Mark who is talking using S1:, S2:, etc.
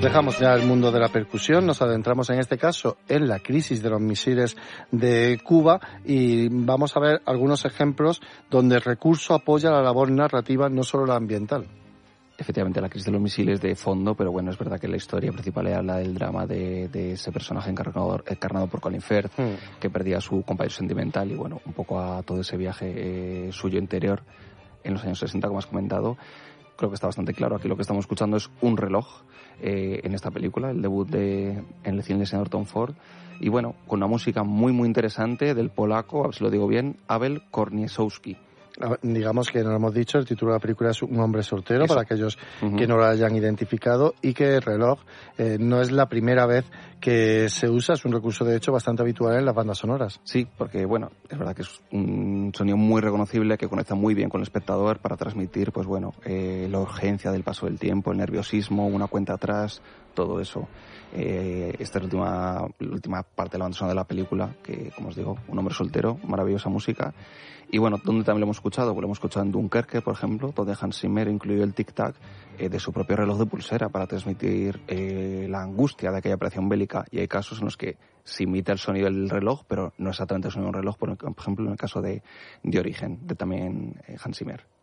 S1: Dejamos ya el mundo de la percusión, nos adentramos en este caso en la crisis de los misiles de Cuba y vamos a ver algunos ejemplos donde el recurso apoya la labor narrativa, no solo la ambiental.
S2: Efectivamente, la crisis de los misiles de fondo, pero bueno, es verdad que la historia principal era la del drama de ese personaje encarnado por Colin Firth, que perdía a su compañero sentimental y bueno, un poco a todo ese viaje suyo interior en los años 60, como has comentado. Creo que está bastante claro. Aquí lo que estamos escuchando es un reloj en esta película, el debut en el cine del señor Tom Ford. Y bueno, con una música muy, muy interesante del polaco, a ver si lo digo bien, Abel Korniszewski.
S1: Digamos que no lo hemos dicho, el título de la película es Un hombre soltero. Eso. Para aquellos que no lo hayan identificado, y que el reloj no es la primera vez que se usa, es un recurso de hecho bastante habitual en las bandas sonoras.
S2: Sí, porque bueno, es verdad que es un sonido muy reconocible que conecta muy bien con el espectador para transmitir, pues bueno, la urgencia del paso del tiempo, el nerviosismo, una cuenta atrás, todo eso. Esta es la última parte de la banda sonora de la película, que como os digo, Un hombre soltero, maravillosa música. Y bueno, ¿dónde también lo hemos escuchado? Pues lo hemos escuchado en Dunkerque, por ejemplo, donde Hans Zimmer incluyó el tic-tac de su propio reloj de pulsera para transmitir la angustia de aquella operación bélica. Y hay casos en los que se imita el sonido del reloj, pero no exactamente el sonido del reloj, por ejemplo, en el caso de Origen, de también Hans Zimmer.